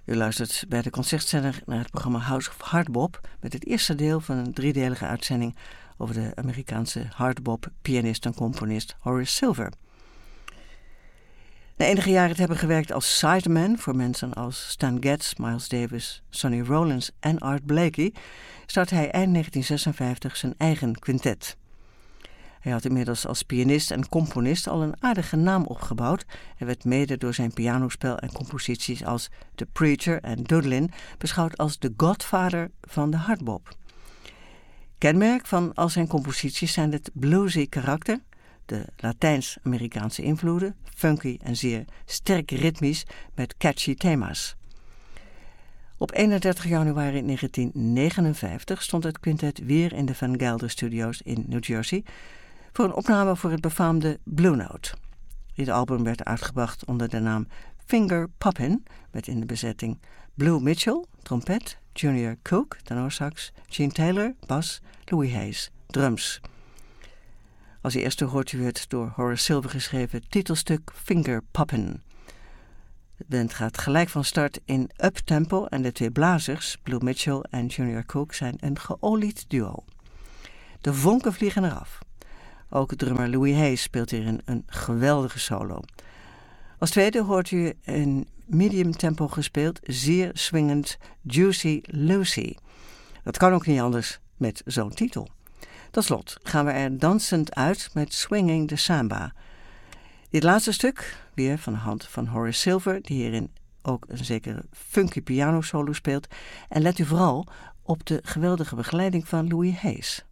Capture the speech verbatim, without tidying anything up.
U luistert bij de Concertzender naar het programma House of Hardbop met het eerste deel van een driedelige uitzending over de Amerikaanse hardbop-pianist en componist Horace Silver. Na enige jaren te hebben gewerkt als sideman voor mensen als Stan Getz, Miles Davis, Sonny Rollins en Art Blakey, start hij eind negentien zesenvijftig zijn eigen quintet. Hij had inmiddels als pianist en componist al een aardige naam opgebouwd en werd mede door zijn pianospel en composities als The Preacher en Doodlin beschouwd als de godfather van de hardbop. Kenmerk van al zijn composities zijn het bluesy karakter, de Latijns-Amerikaanse invloeden, funky en zeer sterk ritmisch met catchy thema's. Op eenendertig januari negentien negenenvijftig stond het quintet weer in de Van Gelder Studios in New Jersey voor een opname voor het befaamde Blue Note. Dit album werd uitgebracht onder de naam Finger Poppin', met in de bezetting Blue Mitchell, trompet, Junior Cook, tenorsax, Gene Taylor, bas, Louis Hayes, drums. Als eerste hoort u het door Horace Silver geschreven titelstuk Finger Poppin'. De band gaat gelijk van start in uptempo en de twee blazers, Blue Mitchell en Junior Cook, zijn een geolied duo. De vonken vliegen eraf. Ook drummer Louis Hayes speelt hierin een geweldige solo. Als tweede hoort u een medium tempo gespeeld, zeer swingend Juicy Lucy. Dat kan ook niet anders met zo'n titel. Tot slot gaan we er dansend uit met Swinging the Samba. Dit laatste stuk, weer van de hand van Horace Silver, die hierin ook een zekere funky piano solo speelt. En let u vooral op de geweldige begeleiding van Louis Hayes.